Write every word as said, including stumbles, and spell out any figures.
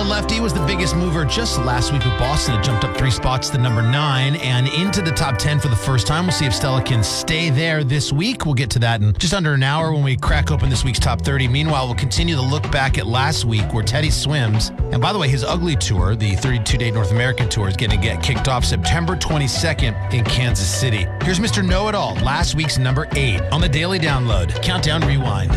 Hello Lefty was the biggest mover just last week with Boston. It jumped up three spots to number nine and into the top ten for the first time. We'll see if Stella can stay there this week. We'll get to that in just under an hour when we crack open this week's top thirty. Meanwhile, we'll continue to look back at last week where Teddy swims. And by the way, his Ugly Tour, the thirty-two day North American Tour, is going to get kicked off September twenty-second in Kansas City. Here's Mister Know-It-All, last week's number eight on the Daily Download. Countdown Rewind.